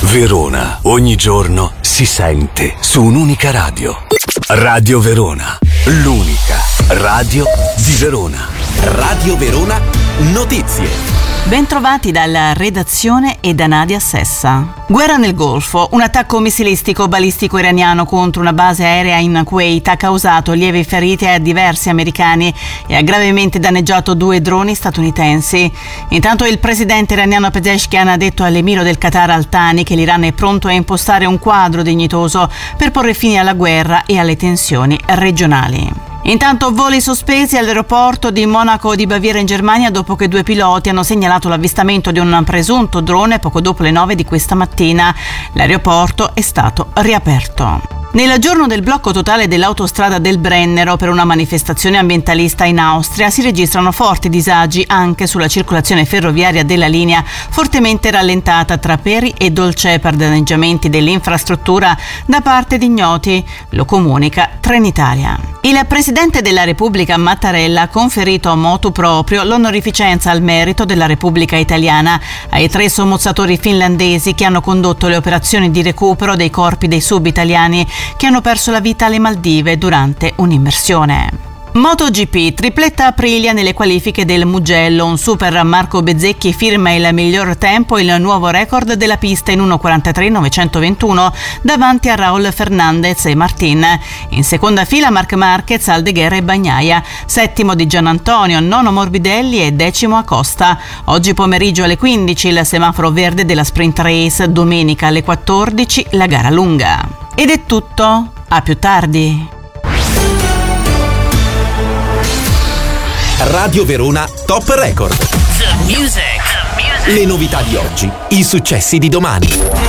Verona, ogni giorno si sente su un'unica radio. Radio Verona, l'unica radio di Verona. Radio Verona Notizie. Bentrovati dalla redazione e da Nadia Sessa. Guerra nel Golfo. Un attacco missilistico balistico iraniano contro una base aerea in Kuwait ha causato lievi ferite a diversi americani e ha gravemente danneggiato 2 droni statunitensi. Intanto il presidente iraniano Pezeshkian ha detto all'emiro del Qatar Al Thani che l'Iran è pronto a impostare un quadro dignitoso per porre fine alla guerra e alle tensioni regionali. Intanto voli sospesi all'aeroporto di Monaco di Baviera in Germania dopo che 2 piloti hanno segnalato l'avvistamento di un presunto drone poco dopo le 9 di questa mattina. L'aeroporto è stato riaperto. Nel giorno del blocco totale dell'autostrada del Brennero per una manifestazione ambientalista in Austria si registrano forti disagi anche sulla circolazione ferroviaria della linea, fortemente rallentata tra Peri e Dolce per danneggiamenti dell'infrastruttura da parte di ignoti, lo comunica Trenitalia. Il Presidente della Repubblica Mattarella ha conferito motu proprio l'onorificenza al merito della Repubblica Italiana ai 3 sommozzatori finlandesi che hanno condotto le operazioni di recupero dei corpi dei sub-italiani che hanno perso la vita alle Maldive durante un'immersione. MotoGP, tripletta Aprilia nelle qualifiche del Mugello, un super Marco Bezzecchi firma il miglior tempo e il nuovo record della pista in 1:43.921 davanti a Raúl Fernández e Martín. In seconda fila Marc Márquez, Aldeguer e Bagnaia, 7° di Gianantonio, 9° Morbidelli e 10° Acosta. Oggi pomeriggio alle 15 il semaforo verde della Sprint Race, domenica alle 14 la gara lunga. Ed è tutto, a più tardi. Radio Verona Top Record. The music. Le novità di oggi, i successi di domani.